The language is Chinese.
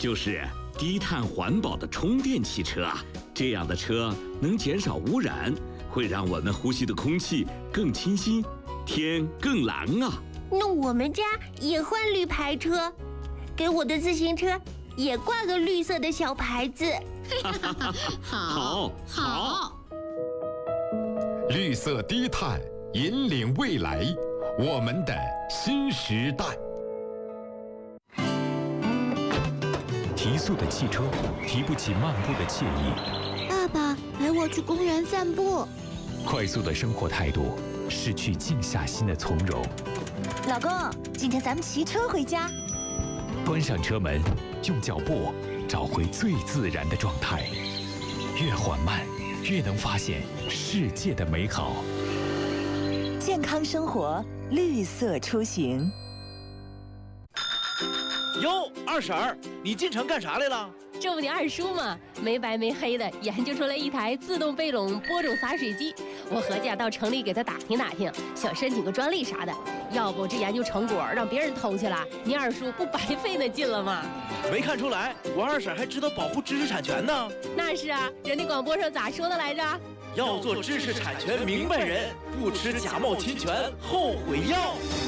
就是低碳环保的充电汽车啊。这样的车能减少污染，会让我们呼吸的空气更清新，天更蓝啊。 那我们家也换绿牌车，给我的自行车也挂个绿色的小牌子。 好。 绿色低碳，引领未来，我们的新时代。 提速的汽车提不起漫步的惬意。 爸爸，陪我去公园散步。 快速的生活态度失去静下心的从容。 老公，今天咱们骑车回家。 关上车门，用脚步找回最自然的状态。越缓慢，越能发现世界的美好。 健康生活，绿色出行。 哟，二婶儿，你进城干啥来了？ 这不你二叔吗？没白没黑的研究出来一台自动背垄播种洒水机，我合计到城里给他打听打听，想申请个专利啥的。要不这研究成果让别人偷去了，你二叔不白费那劲了吗？ 没看出来，我二婶还知道保护知识产权呢。 那是啊，人家广播上咋说的来着？ 要做知识产权明白人，不吃假冒侵权后悔药。